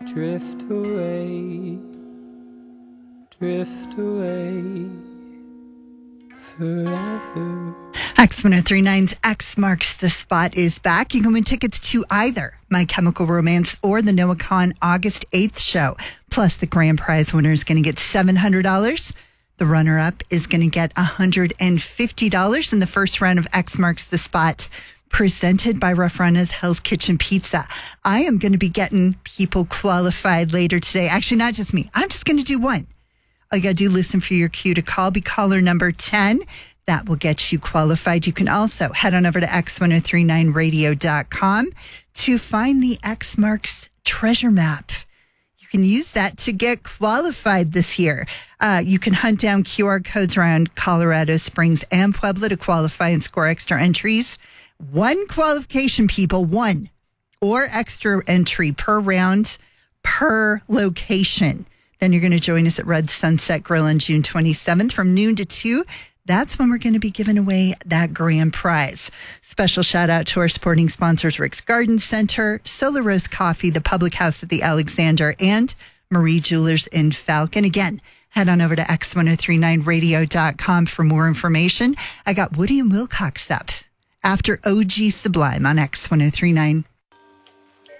Drift away forever. X1039's X Marks the Spot is back. You can win tickets to either My Chemical Romance or the Noah Kahan August 8th show. Plus, the grand prize winner is going to get $700. The runner-up is going to get $150 in the first round of X Marks the Spot, presented by Rafrana's Hell's Kitchen Pizza. I am going to be getting people qualified later today. Actually, not just me. I'm just going to do one. All you got to do, listen for your cue to call. Be caller number 10. That will get you qualified. You can also head on over to x1039radio.com to find the X Marks treasure map. You can use that to get qualified this year. You can hunt down QR codes around Colorado Springs and Pueblo to qualify and score extra entries. One qualification, people, one or extra entry per round, per location. Then you're going to join us at Red Sunset Grill on June 27th from noon to 2. That's when we're going to be giving away that grand prize. Special shout out to our sporting sponsors, Rick's Garden Center, Solar Rose Coffee, the Public House at the Alexander, and Marie Jewelers in Falcon. Again, head on over to x1039radio.com for more information. I got Woody and Wilcox up after OG Sublime on X1039.